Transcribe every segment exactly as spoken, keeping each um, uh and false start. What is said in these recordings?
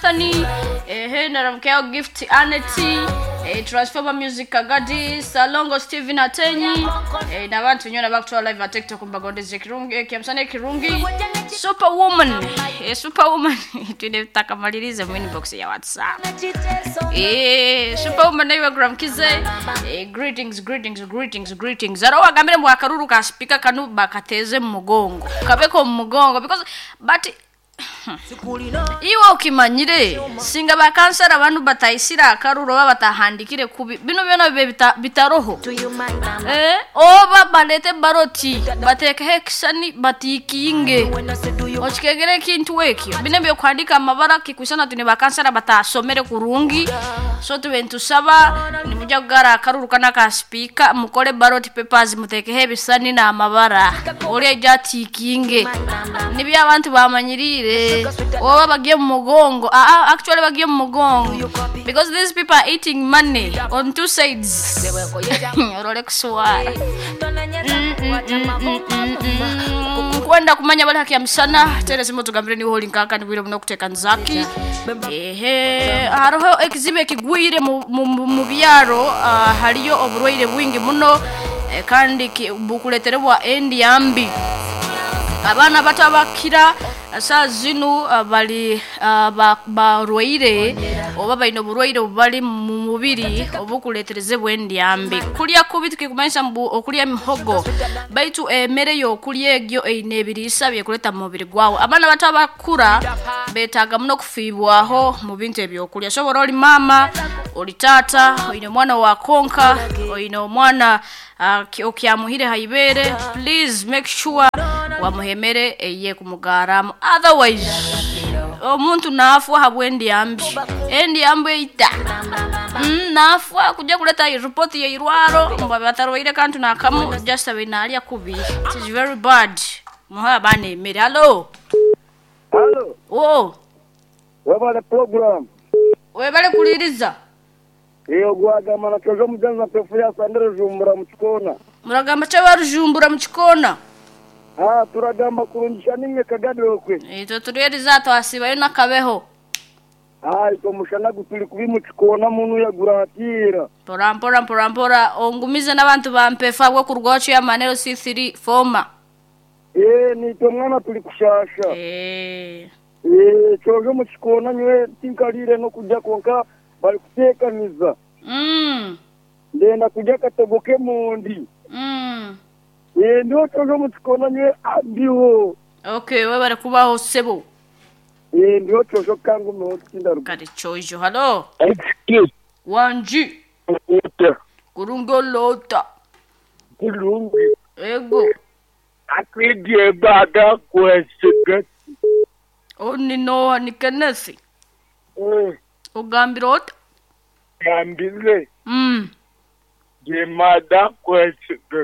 Tani eh naramkeo gift Aneti eh Transformer Music Kagadi Salongo Steven Atenyi eh nabantu nyona bakutwa live at TikTok mbagondeze kirungi kiamsane kirungi Superwoman eh Superwoman tunataka malirize mu inbox ya WhatsApp eh Superwoman nayo gramkize eh greetings greetings greetings greetings arawa gambire mu akaruru ka speaker kanu bakateze mu mugongo kabeko mu mugongo because but Iwa ukimanyire singa bakansara abantu batayisira akaruro babatahandikire kubi bino bino bita bitaroho eh oba balete baroti bateke hekisani batikinge ochikegere kintu wekyo bine byo kwandika amabara kikusana tune bakansara batasomere kurungi so tubentu saba ni mujya kugara akaruru kana ka speaker mukore baroti papers muteke hebisani na amabara ore jatikinge nibi abantu bamanyirire oba bagiye mu mugongo ah actually bagiye mu mugongo because these people are eating money on two sides orole kuswara kwenda kumanya bali haki ya msana tele simo tugambire ni holi nkaka ni bwire munokuteka nzaki ehe haroho ekizibe kigwire mu byaro haliyo oburwaire bwingi muno kandi bukuleterebwa endi yambi abana batabakira asa zinu bali barwaire oba baino burwaire bali mu mubiri obukuletereze bwendi yambi kulya kubitu kikumanyisa mbu okulya mihogo baitu emere yo kulya egyo einebirisa byekuleta mu mubiri gwawo abana batabakura betaga muno kufibwaho mu bintu ebyo kulya so boroli mama oli tata oine mwana wa konka oine mwana uh, okyamuhire haibere please make sure wamuhemere eye kumugaramu otherwise omuntu nafu habwendi yambi endi yambi ita mm nafu kujya kuleta report ya irwaro mbabatarwaire kantu nakamu just abinalia kubi it is very bad muha bane mere hello hello oh wabale program webale kuliriza iyo gwagama na tojo mujanza pefuya sandere jumbura mchikona muragamba cha rujumbura mchikona ah turagamba kurungisha nimwe kagadi okwe ito turiyeriza twasibayo nakabeho ah ito mushana gutuli kubi mchikona muntu yaguratira porampora porampora ongumize nabantu bampefa bwo kurwacho ya manero C three forma eh ni to mwana tuli kushasha eh eh tojo mchikona nywe tinkalire no kujya konka bali kutekaniza mm ndenda kujya katoboke mundi mm eh ndio tojo mchikona nywe abiwo okay wewe bari kubaho sebo eh ndio tojo kangu no tindaruka kati chojo hello excuse wanji ota kurungolota kulungu ego akwidie bada kwesike oni no ni kenesi eh ogambirota yambile mm jemada kwesike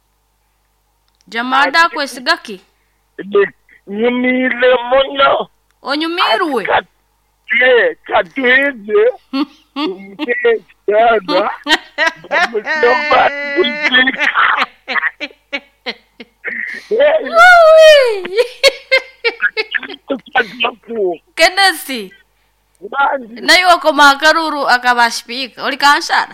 jamada kwesigaki nyumile muno onyumirwe ye kadeze mke dada mtomba kenesi nayo wako makaruru akabashpika oli kansara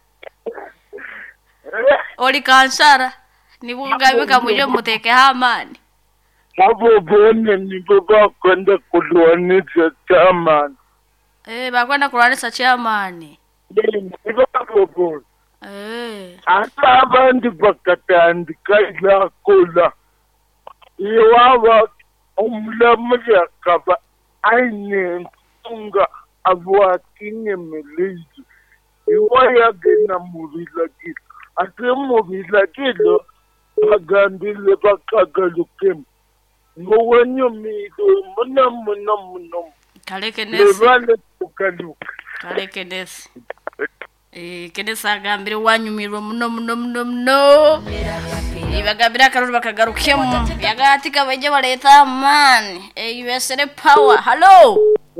oli kansara nibungabika muje muteke hamani abo bone nibo bakwenda kulwanisa chamani eh bakwenda kulwanisa chamani nibo abo eh asa abantu bakatandika ilakola iwaba umlamuli akaba aine ntunga abwakinye melezi iwaya gena mubilakilo ate mubilakilo bagambile bakagaluke ngowenyo mido mona mona mona kale kenesi levale kukaluka kale kenesi eh kenesi agambire wanyumirwa muno muno muno muno ibagambira karuru bakagarukemo yagatika baje baleta man eh U S A power hello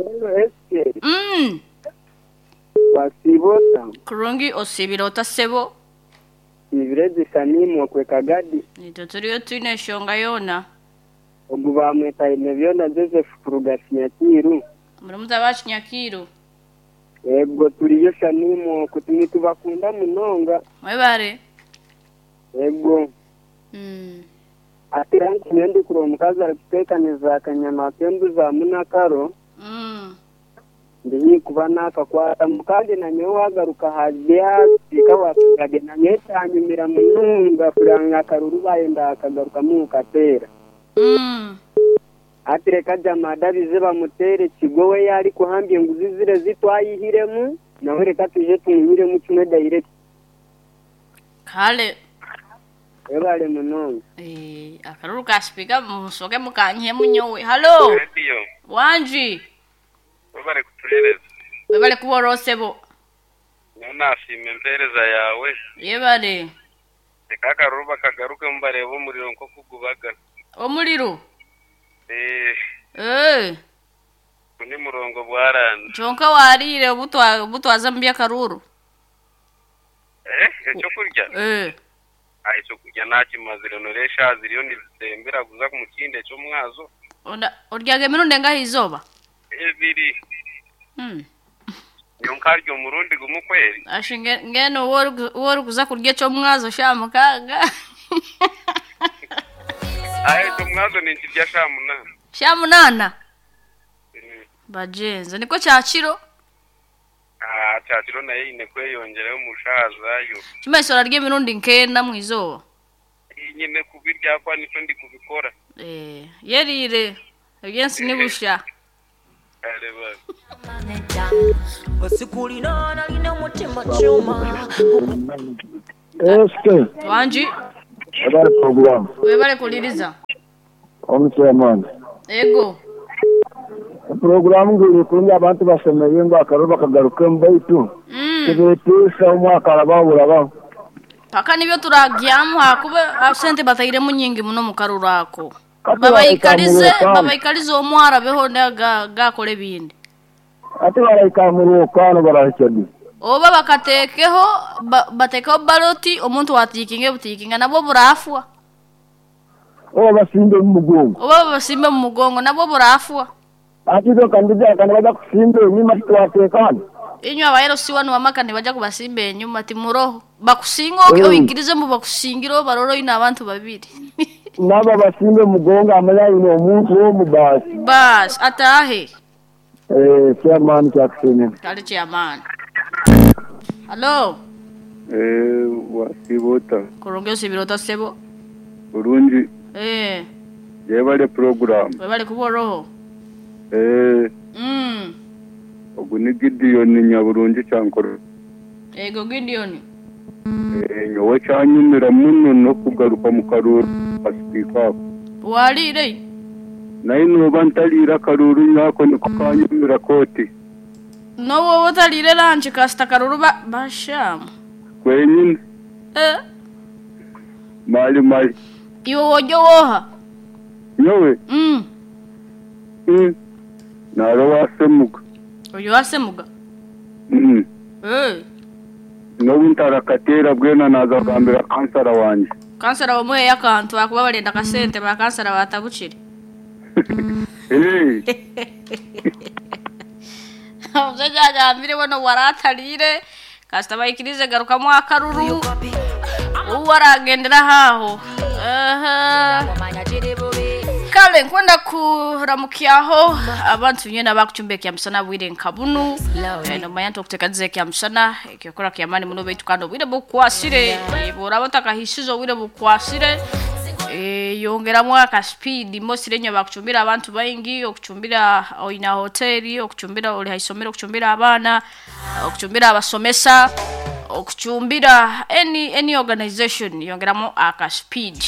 mm wasibota kurungi osibirota sebo ibirezi sanimo kwe kagadi nito turiyo twine shonga yona ogu bamweta ine byona Joseph Kurugasinya Kiru muri mutabacu Nyakiro Ego turiyo shanimo kutumi tubakunda munonga mwebare Ego mm atiranki nende kuro mukazi aritekaniza akanyama kendu za munakaro mm ndiyi kuba naka kwata mukande na nyo wagaruka hajya ikawa kagade na nyetanyumira munonga kuranga karuru bayenda akagaruka mu katera mm atireka jamada bize bamutere kigowe yari kuhambye nguzizire zitwayihiremu nawe reka tuje tumwire mu kimwe direct kale ebale munonga eh akaruru kaspika musoke mukanye munyowe hallo Radio wanji ubare kuturereza webale kuborosebo nona sime mpereza yawe yebale reka karuba kagaruke mbareba umuriro nko kugubaga omuliro eh eh kuni murongo bwarana chonka warire obutwa butwaza mbya karuru eh echo kurya eh ai cyo kurya nakimaziro noresha ziriyo nizembera guza ku mukinde cyo mwazo onda oryage mirundi ngahizoba ebiri hmm yonkaryo murundi gumukweri ashinge ngeno wori kuza kurya cyo mwazo shamukanga ai cyo mwazo ni kirya shamuna shamunana bajenze niko cyakiro ah cyakiro naye ine kweyongereho mushaza yo kimesora rye mirundi nkenda mwizoba nyine kubirya kwa nito ndi kubikora eh yerire agensi nibusha areba basikulina nalina mutima chuma Eske wanji ebale program webale kuliriza omusemana ego program ngiri kunya abantu basomeye ngo akaruba kagaruke mbaitu mm kibetisha umwaka arababura ba paka nibyo turagyamu hakube absente batayire munyingi muno mukarurako babayikalize babayikalize omwara beho ndaga gakole bindi ati barayikamuru kwano barahikedi oba bakatekeho batekeho baloti omuntu watikinge butikinga nabo burafwa o basimbe mu mugongo oba basimbe mu mugongo nabo burafwa ati do kandida kana baza kusimbe nyuma twatekana inyo abayero siwanu wamakane baja kubasimbe nyuma timuroho bakusingo oyikirize mu bakusingiro baroro ina abantu babiri naba basimbe mugongo amaya ino omuntu wo mubasi bas atahe eh chairman chakusene kale chairman hallo eh wasibota kurongeza ibirota sebo urunji eh yebale program webale kuboroho eh mm oguni Gideon Nyaburungi cyankoro ego Gideon eh nyowe cyanyumira muno no kugaruka mu karuru asipika walire nayi no bantalira karuru nyako ni kukanyumira koti no wowe utalire lanje kasta karuru ba basham kwenyine eh mali mali iwo wojo woha nyowe mm mm naro wasemuka oyo wasemuga mm eh no wintara katera bwena naza kambira kansara wanje kansara omwe yakantu akuba balenda kasente ba kansara batabuchiri eh Uzajaja ambire wono waratalire kasta bayikirize garuka mu akaruru uwaragendera haho aha kale nkwenda kuramukiaho abantu nyena bakuchumbeke amsana bwire nkabunu eno mayanto kutekaze ke amsana ekikora kyamani muno beitu kando bwire bukwasire borabotaka hishizo bwire bukwasire eh yongera mwaka speed mosire nyo bakuchumbira abantu bayingi okuchumbira oina hoteli okuchumbira oli haisomero okuchumbira abana okuchumbira abasomesa okuchumbira any any organization yongera mo aka speed